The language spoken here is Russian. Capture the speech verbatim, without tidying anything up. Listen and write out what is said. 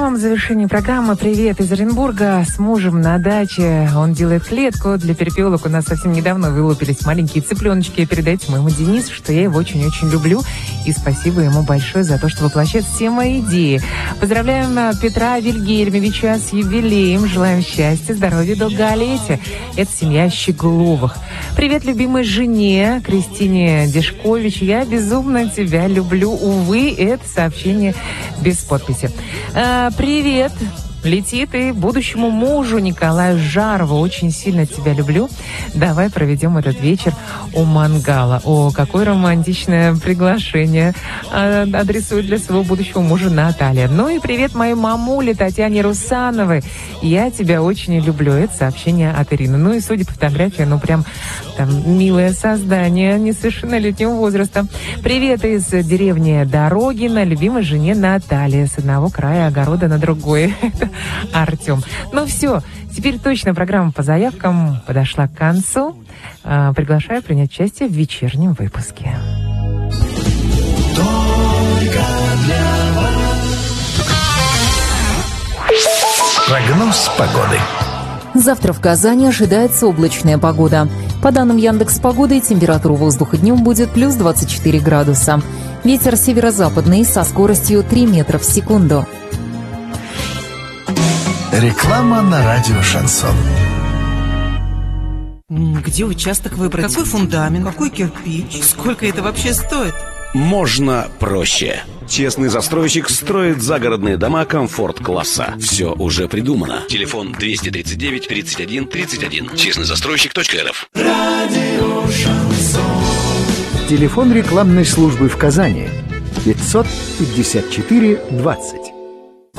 самом завершении программы привет из Оренбурга. С мужем на даче. Он делает клетку для перепелок. У нас совсем недавно вылупились маленькие цыпленочки. Передайте моему Денису, что я его очень-очень люблю. И спасибо ему большое за то, что воплощает все мои идеи. Поздравляем Петра Вильгельмовича с юбилеем. Желаем счастья, здоровья, долголетия. Это семья Щегловых. Привет любимой жене Кристине Дешкович. Я безумно тебя люблю. Увы, это сообщение без подписи. А, привет. Летит и будущему мужу Николаю Жарову. Очень сильно тебя люблю. Давай проведем этот вечер у мангала. О, какое романтичное приглашение а, адресует для своего будущего мужа Наталья. Ну и привет моей мамуле Татьяне Русановой. Я тебя очень люблю. Это сообщение от Ирины. Ну и судя по фотографии, ну прям там милое создание несовершеннолетнего возраста. Привет из деревни Дорогина любимой жене Натальи. С одного края огорода на другой. Артем. Ну все, теперь точно программа по заявкам подошла к концу. А, приглашаю принять участие в вечернем выпуске. Только для вас. Прогноз погоды. Завтра в Казани ожидается облачная погода. По данным Яндекс.Погоды, температура воздуха днем будет плюс двадцать четыре градуса. Ветер северо-западный со скоростью три метра в секунду. Реклама на радио «Шансон». Где участок выбрать? Какой фундамент? Какой кирпич? Сколько это вообще стоит? Можно проще. Честный застройщик строит загородные дома комфорт-класса. Все уже придумано. Телефон двести тридцать девять тридцать один тридцать один. честный застройщик точка эр эф. Радио «Шансон». Телефон рекламной службы в Казани пятьсот пятьдесят четыре двадцать.